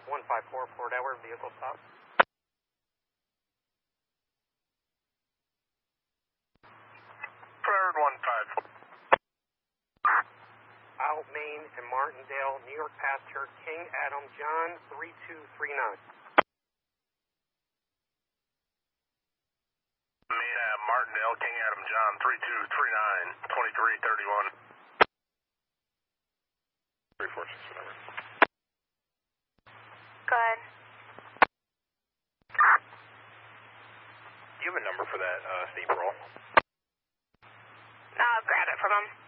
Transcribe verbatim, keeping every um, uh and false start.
one five four, Port Edward, vehicle stop. Forward one five four. Out Main and Martindale, New York Pasture, King Adam John, three two three nine. Main at Martindale, King Adam John, three two three nine, twenty-three thirty-one. three four six, whatever. Go ahead. Do you have a number for that uh, steep roll? I'll grab it from him.